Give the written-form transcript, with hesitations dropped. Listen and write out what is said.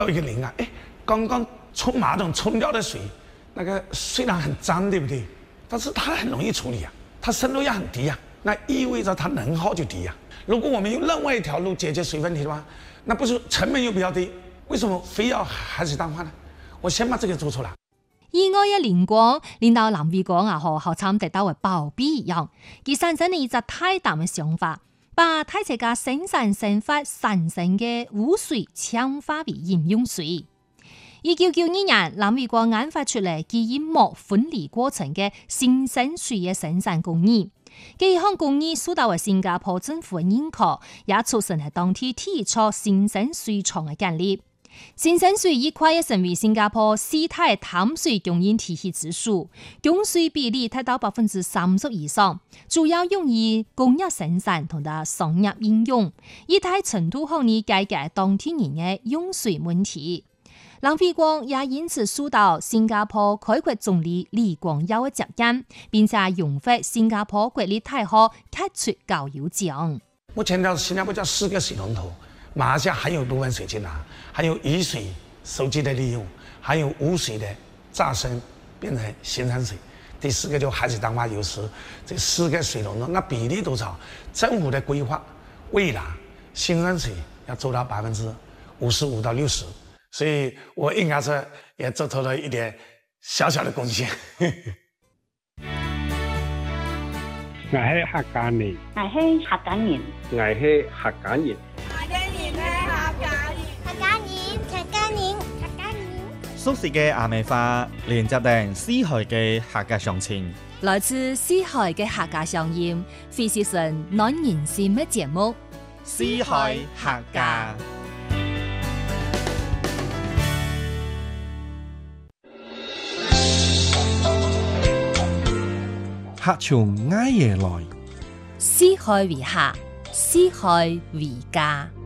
一个人啊，刚刚冲马桶冲掉的水，那个虽然很脏，对不对？但是它很容易处理啊，它深度也很低啊，那意味着它能耗就低啊。如果我们用另外一条路解决水问题的话，那不是成本又比较低，为什么非要海水淡化呢？我先把这个做出来。 意外嘅靈光，令到林偉光和後參得到嘅寶貝一樣，佢產生一個太大嘅想法，把大自家生產生發產生嘅污水強化為飲用水。1992年，林偉光研發出嚟基於膜分離過程嘅新生水嘅生產工藝。呢項工藝受到新加坡政府嘅認可，也促成係當地提出新生水廠嘅建立。新生水一塊也成為新加坡四大淡水供應體系之首，供水比例達到30%以上，主要用於工業生產同埋商業應用，一大程度可以解決當地人嘅用水問題。林偉光也因此受到新加坡開國總理李光耀嘅接見，並且榮獲新加坡國立大學傑出教育獎。 目前呢，新加坡叫4個水龍頭。馬來西亞還有部分水進來，還有雨水收集的利用，還有污水的再生變成新生水。第4個就海水淡化優勢，這4個水龍頭，那比例多少？政府的規劃未來新生水要做到55%到60%，所以我應該是也做出了一點小小的貢獻。 我係客家人， 我係客家人， 我係客家人。 熟悉嘅阿美花連接定四海嘅客家鄉情， 來自四海嘅客家鄉音，非是成耐人尋嘅節目。 四海客家， 客從挨夜來， 四海為客，四海為家。